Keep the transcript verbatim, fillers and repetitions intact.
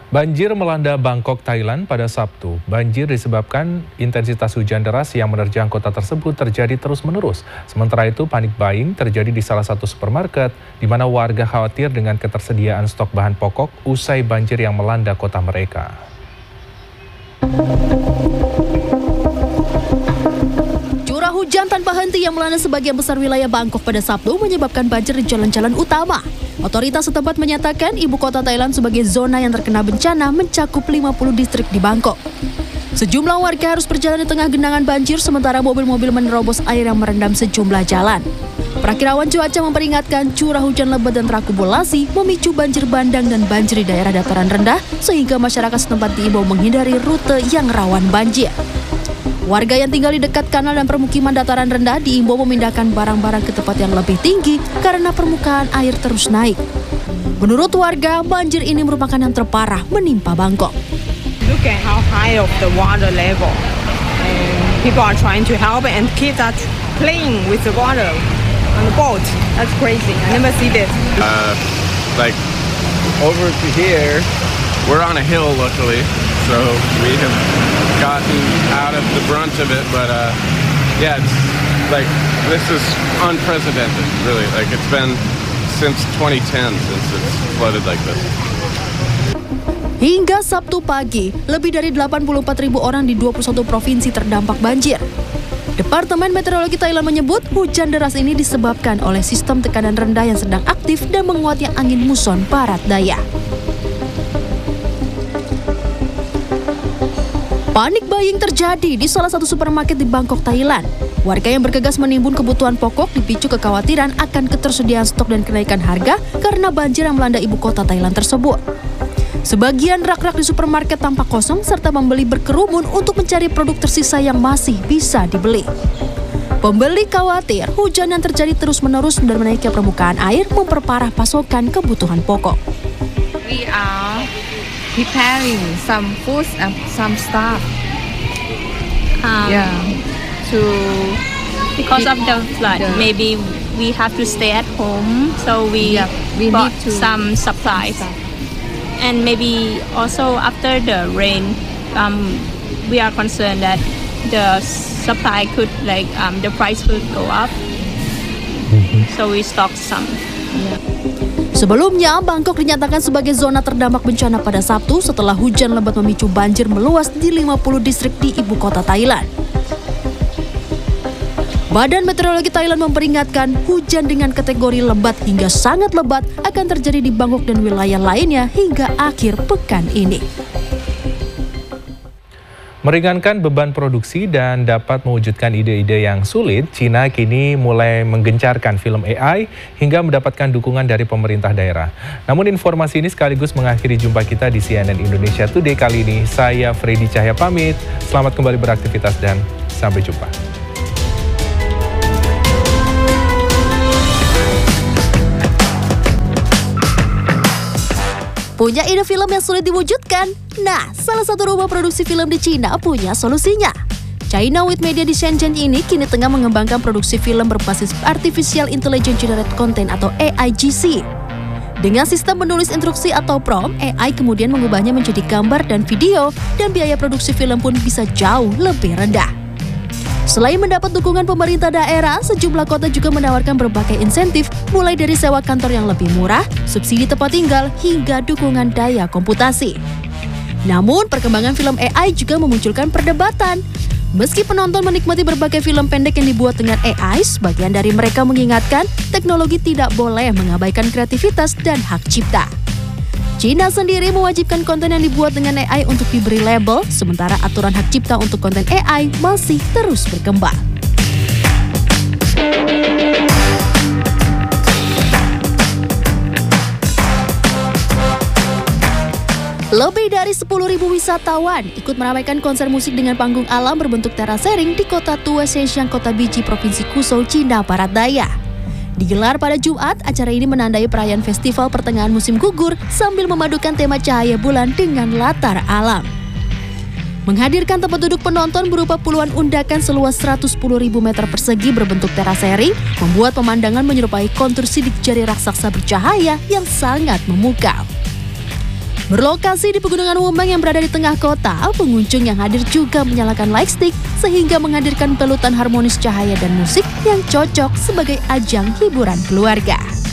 Banjir melanda Bangkok, Thailand pada Sabtu. Banjir disebabkan intensitas hujan deras yang menerjang kota tersebut terjadi terus-menerus. Sementara itu, panik buying terjadi di salah satu supermarket, di mana warga khawatir dengan ketersediaan stok bahan pokok usai banjir yang melanda kota mereka. Curah hujan tanpa henti yang melanda sebagian besar wilayah Bangkok pada Sabtu menyebabkan banjir di jalan-jalan utama. Otoritas setempat menyatakan ibu kota Thailand sebagai zona yang terkena bencana mencakup lima puluh distrik di Bangkok. Sejumlah warga harus berjalan di tengah genangan banjir sementara mobil-mobil menerobos air yang merendam sejumlah jalan. Perakirawan cuaca memperingatkan curah hujan lebat dan terakumulasi memicu banjir bandang dan banjir di daerah dataran rendah sehingga masyarakat setempat diimbau menghindari rute yang rawan banjir. Warga yang tinggal di dekat kanal dan permukiman dataran rendah diimbau memindahkan barang-barang ke tempat yang lebih tinggi karena permukaan air terus naik. Menurut warga, banjir ini merupakan yang terparah menimpa Bangkok. Look at how high of the water level. And people are trying to help and kids are playing with the water on the boat. That's crazy. I never see this. Uh, like over to here, we're on a hill luckily, so we have gotten out of the brunt of it, but uh, yeah, it's like, this is unprecedented, really. Like, it's been since twenty ten since it's flooded like this. Hingga Sabtu pagi, lebih dari delapan puluh empat ribu orang di dua puluh satu provinsi terdampak banjir. Departemen Meteorologi Thailand menyebut hujan deras ini disebabkan oleh sistem tekanan rendah yang sedang aktif dan menguatnya angin muson barat daya. Panik buying terjadi di salah satu supermarket di Bangkok, Thailand. Warga yang bergegas menimbun kebutuhan pokok dipicu kekhawatiran akan ketersediaan stok dan kenaikan harga karena banjir yang melanda ibu kota Thailand tersebut. Sebagian rak-rak di supermarket tampak kosong serta pembeli berkerumun untuk mencari produk tersisa yang masih bisa dibeli. Pembeli khawatir hujan yang terjadi terus-menerus dan menaiknya permukaan air memperparah pasokan kebutuhan pokok. We are preparing some food and some stuff. Um, yeah. To because of the flood, the, maybe we have to stay at home, so we, yeah, we bought need to some supplies. And maybe also after the rain, um, we are concerned that the supply could like um, the price could go up. Mm-hmm. So we stock some. Yeah. Sebelumnya, Bangkok dinyatakan sebagai zona terdampak bencana pada Sabtu setelah hujan lebat memicu banjir meluas di lima puluh distrik di ibu kota Thailand. Badan Meteorologi Thailand memperingatkan hujan dengan kategori lebat hingga sangat lebat akan terjadi di Bangkok dan wilayah lainnya hingga akhir pekan ini. Meringankan beban produksi dan dapat mewujudkan ide-ide yang sulit, China kini mulai menggencarkan film A I hingga mendapatkan dukungan dari pemerintah daerah. Namun informasi ini sekaligus mengakhiri jumpa kita di C N N Indonesia Today kali ini. Saya Freddy Cahya pamit, selamat kembali beraktivitas dan sampai jumpa. Punya ide film yang sulit diwujudkan? Nah, salah satu rumah produksi film di Cina punya solusinya. China with Media di Shenzhen ini kini tengah mengembangkan produksi film berbasis Artificial Intelligence Generated Content atau A I G C. Dengan sistem menulis instruksi atau prompt, A I kemudian mengubahnya menjadi gambar dan video, dan biaya produksi film pun bisa jauh lebih rendah. Selain mendapat dukungan pemerintah daerah, sejumlah kota juga menawarkan berbagai insentif, mulai dari sewa kantor yang lebih murah, subsidi tempat tinggal, hingga dukungan daya komputasi. Namun, perkembangan film A I juga memunculkan perdebatan. Meski penonton menikmati berbagai film pendek yang dibuat dengan A I, sebagian dari mereka mengingatkan teknologi tidak boleh mengabaikan kreativitas dan hak cipta. China sendiri mewajibkan konten yang dibuat dengan A I untuk diberi label, sementara aturan hak cipta untuk konten A I masih terus berkembang. Lebih dari sepuluh ribu wisatawan ikut meramaikan konser musik dengan panggung alam berbentuk terasering di kota tua Zhejiang, kota Biji, Provinsi Quzhou, Cina Barat Daya. Digelar pada Jumat, acara ini menandai perayaan festival pertengahan musim gugur sambil memadukan tema cahaya bulan dengan latar alam. Menghadirkan tempat duduk penonton berupa puluhan undakan seluas seratus sepuluh ribu meter persegi berbentuk terasering, membuat pemandangan menyerupai kontur sidik jari raksasa bercahaya yang sangat memukau. Berlokasi di Pegunungan Womang yang berada di tengah kota, pengunjung yang hadir juga menyalakan light stick sehingga menghadirkan pelutan harmonis cahaya dan musik yang cocok sebagai ajang hiburan keluarga.